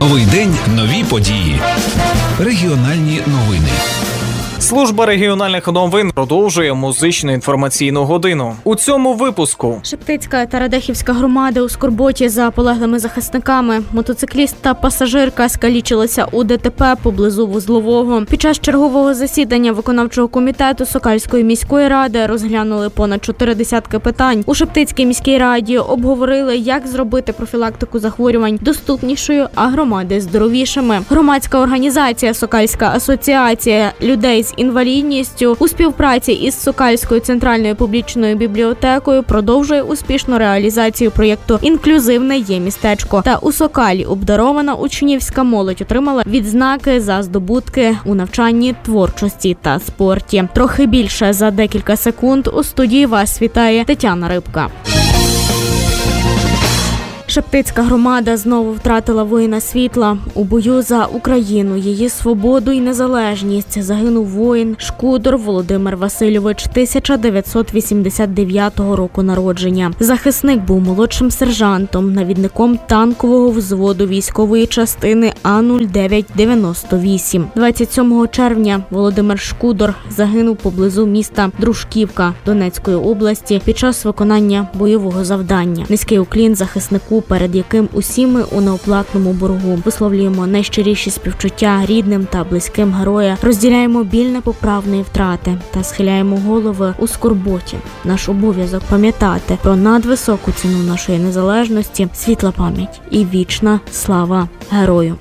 Новий день, нові події. Регіональні новини. Служба регіональних новин продовжує музичну інформаційну годину. У цьому випуску. Шептицька та Радехівська громади у скорботі за полеглими захисниками. Мотоцикліст та пасажирка скалічилися у ДТП поблизу Вузлового. Під час чергового засідання виконавчого комітету Сокальської міської ради розглянули понад 40 питань. У Шептицькій міській раді обговорили, як зробити профілактику захворювань доступнішою, а громади здоровішими. Громадська організація Сокальська асоціація людей з інвалідністю у співпраці із Сокальською центральною публічною бібліотекою продовжує успішну реалізацію проєкту «Інклюзивне є містечко». Та у Сокалі обдарована учнівська молодь отримала відзнаки за здобутки у навчанні, творчості та спорті. Трохи більше за декілька секунд. У студії вас вітає Тетяна Рибка. Шептицька громада знову втратила воїна світла. У бою за Україну, її свободу і незалежність загинув воїн Шкудор Володимир Васильович, 1989 року народження. Захисник був молодшим сержантом, навідником танкового взводу військової частини А-0998. 27 червня Володимир Шкудор загинув поблизу міста Дружківка Донецької області під час виконання бойового завдання. Низький уклін захиснику, перед яким усі ми у неоплатному боргу. Висловлюємо найщиріші співчуття рідним та близьким героя, розділяємо біль непоправної втрати та схиляємо голови у скорботі. Наш обов'язок пам'ятати про надвисоку ціну нашої незалежності, світла пам'ять і вічна слава герою.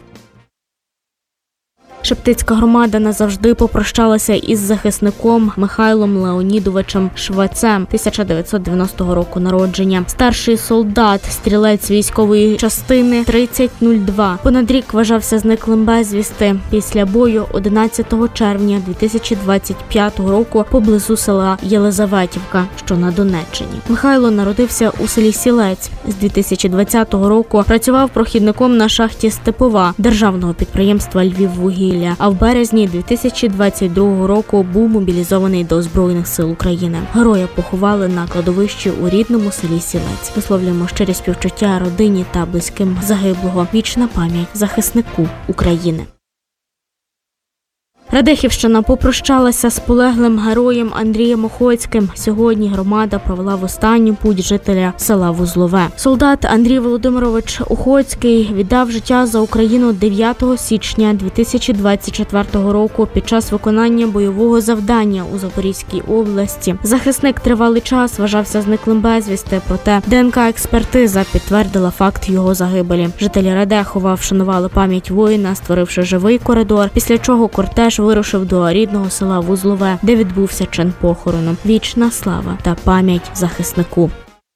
Шептицька громада назавжди попрощалася із захисником Михайлом Леонідовичем Швецем, 1990 року народження. Старший солдат, стрілець військової частини 3002. Понад рік вважався зниклим безвісти. Після бою 11 червня 2025 року поблизу села Єлизаветівка, що на Донеччині. Михайло народився у селі Сілець. З 2020 року працював прохідником на шахті Степова державного підприємства «Львіввугілля». А в березні 2022 року був мобілізований до Збройних сил України. Героя поховали на кладовищі у рідному селі Сілець. Висловлюємо щирі співчуття родині та близьким загиблого. Вічна пам'ять захиснику України. Радехівщина попрощалася з полеглим героєм Андрієм Охоцьким. Сьогодні громада провела в останню путь жителя села Вузлове. Солдат Андрій Володимирович Охоцький віддав життя за Україну 9 січня 2024 року під час виконання бойового завдання у Запорізькій області. Захисник тривалий час вважався зниклим безвісти, проте ДНК-експертиза підтвердила факт його загибелі. Жителі Радехова вшанували пам'ять воїна, створивши живий коридор, після чого кортеж вирушив до рідного села Вузлове, де відбувся чин похорону. Вічна слава та пам'ять захиснику.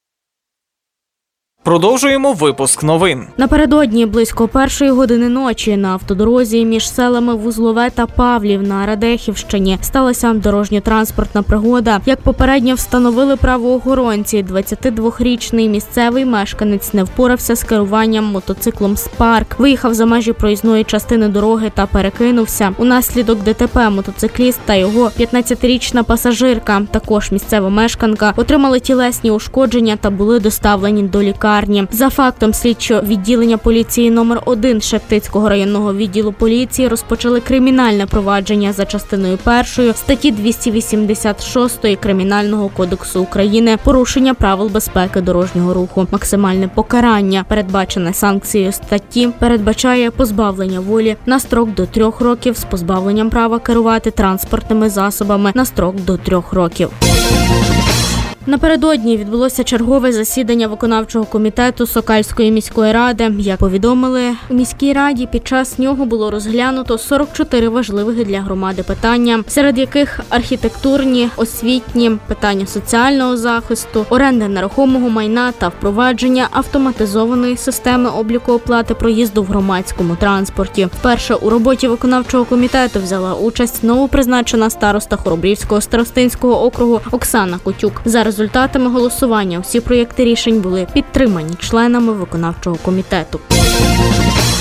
Продовжуємо випуск новин. Напередодні близько 1-ї години ночі на автодорозі між селами Вузлове та Павлів на Радехівщині сталася дорожньо-транспортна пригода. Як попередньо встановили правоохоронці, 22-річний місцевий мешканець не впорався з керуванням мотоциклом «Спарк». Виїхав за межі проїзної частини дороги та перекинувся. Унаслідок ДТП мотоцикліст та його 15-річна пасажирка, також місцева мешканка, отримали тілесні ушкодження та були доставлені до лікарні. За фактом слідчого відділення поліції номер 1 Шептицького районного відділу поліції розпочали кримінальне провадження за частиною 1 статті 286 Кримінального кодексу України «Порушення правил безпеки дорожнього руху». Максимальне покарання, передбачене санкцією статті, передбачає позбавлення волі на строк до 3 років з позбавленням права керувати транспортними засобами на строк до 3 років. Напередодні відбулося чергове засідання виконавчого комітету Сокальської міської ради. Як повідомили у міській раді, під час нього було розглянуто 44 важливих для громади питання, серед яких архітектурні, освітні, питання соціального захисту, оренди нерухомого майна та впровадження автоматизованої системи обліку оплати проїзду в громадському транспорті. Вперше у роботі виконавчого комітету взяла участь новопризначена староста Хоробрівського старостинського округу Оксана Котюк. За результатами голосування всі проєкти рішень були підтримані членами виконавчого комітету.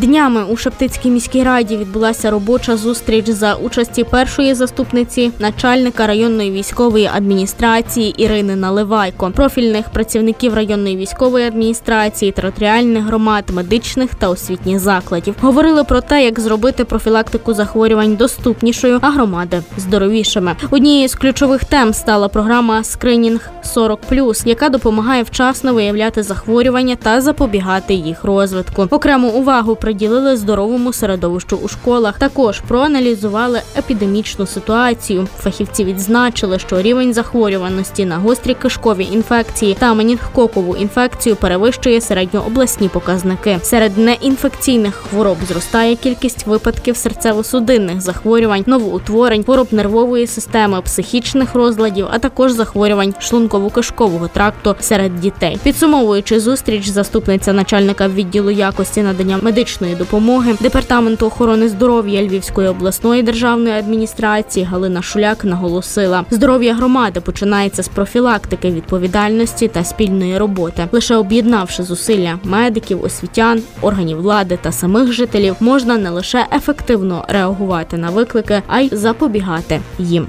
Днями у Шептицькій міській раді відбулася робоча зустріч за участі першої заступниці начальника районної військової адміністрації Ірини Наливайко, профільних працівників районної військової адміністрації, територіальних громад, медичних та освітніх закладів. Говорили про те, як зробити профілактику захворювань доступнішою, а громади здоровішими. Однією з ключових тем стала програма «Скринінг 40+», яка допомагає вчасно виявляти захворювання та запобігати їх розвитку. Окрему увагу приділили здоровому середовищу у школах. Також проаналізували епідемічну ситуацію. Фахівці відзначили, що рівень захворюваності на гострі кишкові інфекції та менінгококову інфекцію перевищує середньообласні показники. Серед неінфекційних хвороб зростає кількість випадків серцево-судинних захворювань, новоутворень, хвороб нервової системи, психічних розладів, а також захворювань шлунково-кишкового тракту серед дітей. Підсумовуючи зустріч, заступниця начальника відділу якості надання медичної допомоги Департаменту охорони здоров'я Львівської обласної державної адміністрації Галина Шуляк наголосила: здоров'я громади починається з профілактики, відповідальності та спільної роботи. Лише об'єднавши зусилля медиків, освітян, органів влади та самих жителів, можна не лише ефективно реагувати на виклики, а й запобігати їм.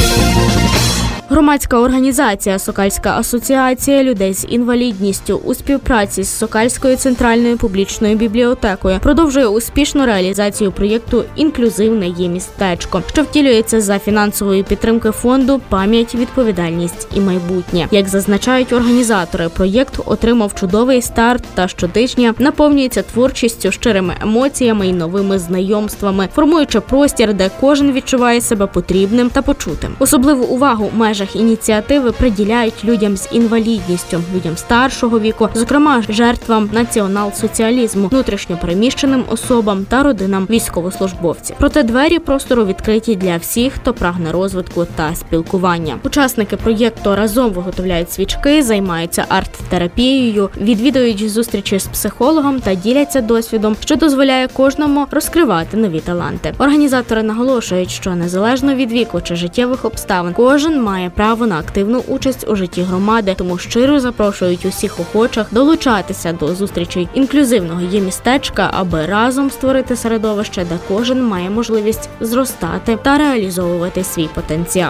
Громадська організація «Сокальська асоціація людей з інвалідністю» у співпраці з Сокальською центральною публічною бібліотекою продовжує успішну реалізацію проєкту «Інклюзивне є містечко», що втілюється за фінансової підтримки фонду «Пам'ять, відповідальність і майбутнє». Як зазначають організатори, проєкт отримав чудовий старт та щотижня наповнюється творчістю, щирими емоціями і новими знайомствами, формуючи простір, де кожен відчуває себе потрібним та почутим. Особливу увагу в межах ініціативи приділяють людям з інвалідністю, людям старшого віку, зокрема жертвам націонал-соціалізму, внутрішньо переміщеним особам та родинам військовослужбовців. Проте двері простору відкриті для всіх, хто прагне розвитку та спілкування. Учасники проєкту разом виготовляють свічки, займаються арт-терапією, відвідують зустрічі з психологом та діляться досвідом, що дозволяє кожному розкривати нові таланти. Організатори наголошують, що незалежно від віку чи життєвих обставин, кожен має право на активну участь у житті громади, тому щиро запрошують усіх охочих долучатися до зустрічей інклюзивного є містечка, аби разом створити середовище, де кожен має можливість зростати та реалізовувати свій потенціал.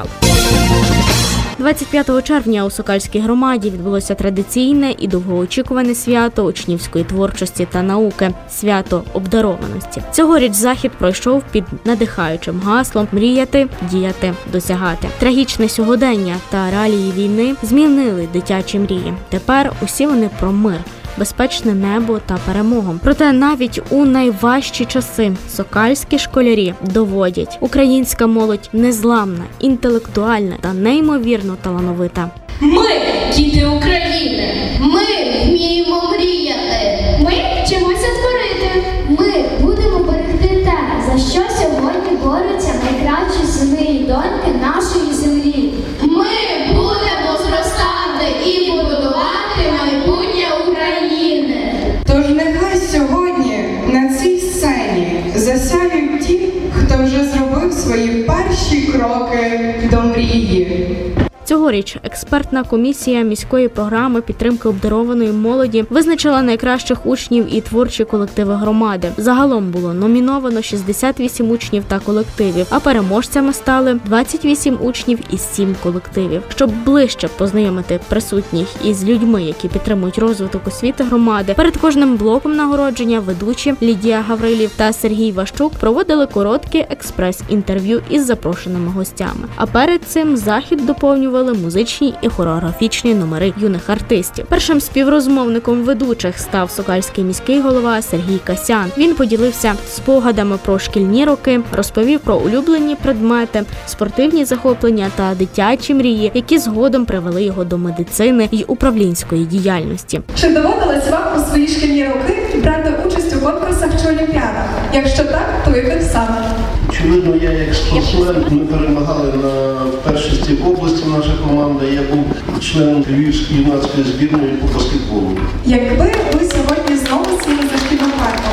25 червня у Сокальській громаді відбулося традиційне і довгоочікуване свято учнівської творчості та науки – свято обдарованості. Цьогоріч захід пройшов під надихаючим гаслом «Мріяти, діяти, досягати». Трагічне сьогодення та реалії війни змінили дитячі мрії. Тепер усі вони про мир, безпечне небо та перемогу. Проте навіть у найважчі часи сокальські школярі доводять: українська молодь незламна, інтелектуальна та неймовірно талановита. Ми – діти України. Ми вміємо мріяти. Ми вчимося творити. Ми будемо берегти те, за що сьогодні борються найкращі сини і доньки нашої землі. Ми будемо зростати і будувати майбутнє України. Тож нехай сьогодні на цій сцені засяють ті, хто вже зробив свої перші кроки до мрії. Цьогоріч експертна комісія міської програми підтримки обдарованої молоді визначила найкращих учнів і творчі колективи громади. Загалом було номіновано 68 учнів та колективів, а переможцями стали 28 учнів із 7 колективів. Щоб ближче познайомити присутніх із людьми, які підтримують розвиток освіти громади, перед кожним блоком нагородження ведучі Лідія Гаврилів та Сергій Ващук проводили короткі експрес-інтерв'ю із запрошеними гостями. А перед цим захід доповнювали музичні і хореографічні номери юних артистів. Першим співрозмовником ведучих став сокальський міський голова Сергій Касян. Він поділився спогадами про шкільні роки, розповів про улюблені предмети, спортивні захоплення та дитячі мрії, які згодом привели його до медицини й управлінської діяльності. Чи доводилось вам у свої шкільні роки брати участь у конкурсах чи олімпіадах? Якщо так, то яких саме? Очевидно, я як спортсмен, ми перемагали на першості в області, наша команда. Я був членом Львівської юнацької збірної по баскетболу. Якби ви сьогодні знову сіли за шкільну парту,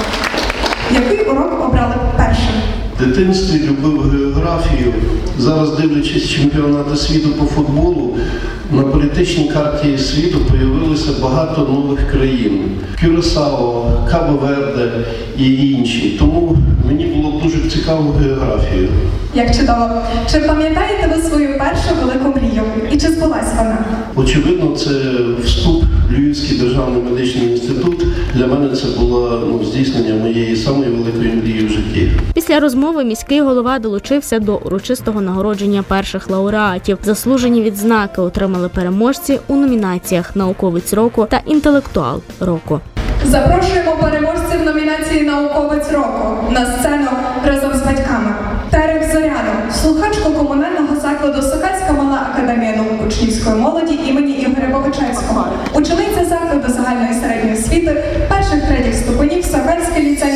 який урок обрали б першим? В дитинстві любив географію. Зараз, дивлячись чемпіонати світу по футболу, на політичній карті світу появилося багато нових країн. Кюрасао, Кабо-Верде і інші. Тому мені було дуже цікаво географію. Як чудово! Чи пам'ятаєте ви свою першу велику мрію? І чи збулась вона? Очевидно, це вступ в Львівський державний медичний інститут. Для мене це було здійснення моєї самої великої мрії в житті. Після розмови міський голова долучився до урочистого нагородження перших лауреатів. Заслужені відзнаки отримали переможці у номінаціях «Науковець року» та «Інтелектуал року». Запрошуємо переможців номінації «Науковець року» на сцену разом з батьками. Терек Зоряну, слухачку комунального закладу Сокальська мала академія наук учнівської молоді імені Ігоря Богачевського, учениця закладу загальної середньої освіти перших-третіх ступенів Сокальський ліцей